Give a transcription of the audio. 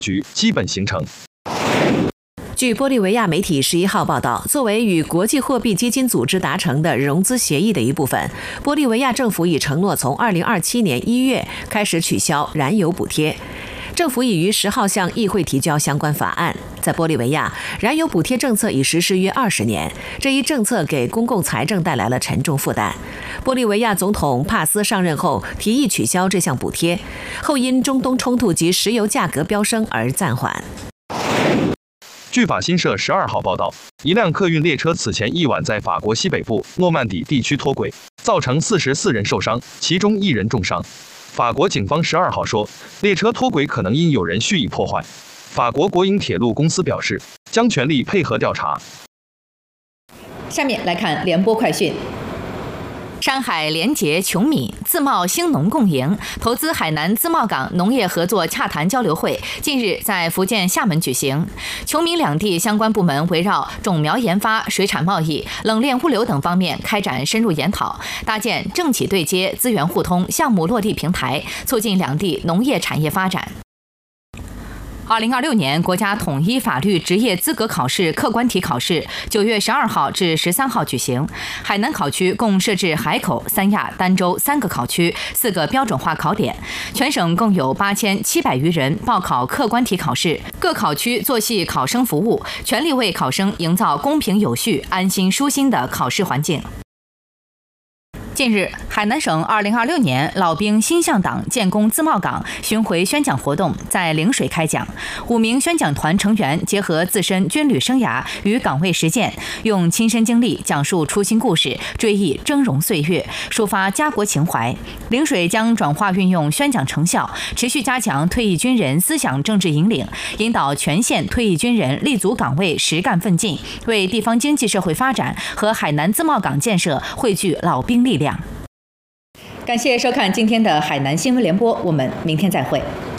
局基本形成。 据玻利维亚媒体11号报道，作为与国际货币基金组织达成的融资协议的一部分，玻利维亚政府已承诺从2027年1月开始取消燃油补贴。政府已于10号向议会提交相关法案。在玻利维亚，燃油补贴政策已实施约20年，这一政策给公共财政带来了沉重负担。玻利维亚总统帕斯上任后提议取消这项补贴，后因中东冲突及石油价格飙升而暂缓。 据法新社12号报道，一辆客运列车此前一晚在法国西北部诺曼底地区脱轨，造成44人受伤，其中1人重伤。法国警方12号说，列车脱轨可能因有人蓄意破坏。法国国营铁路公司表示，将全力配合调查。 下面来看联播快讯。 上海联捷琼米自贸兴农共赢投资海南自贸港农业合作洽谈交流会近日在福建厦门举行。琼闽两地相关部门围绕种苗研发、水产贸易、冷链物流等方面开展深入研讨，搭建政企对接、资源互通、项目落地平台，促进两地农业产业发展。2026年国家统一法律职业资格考试客观题考试9月12号至13号举行。海南考区共设置海口、三亚、儋州3个考区，4个标准化考点，全省共有8700余人报考客观题考试。各考区做细考生服务，全力为考生营造公平有序、安心舒心的考试环境。近日，海南省2026年老兵新向党建功自贸港巡回宣讲活动在陵水开讲，5名宣讲团成员结合自身军旅生涯与岗位实践，用亲身经历讲述初心故事，追忆峥嵘岁月，抒发家国情怀。陵水将转化运用宣讲成效，持续加强退役军人思想政治引领，引导全县退役军人立足岗位实干奋进，为地方经济社会发展和海南自贸港建设汇聚老兵力量。 感谢收看今天的海南新闻联播，我们明天再会。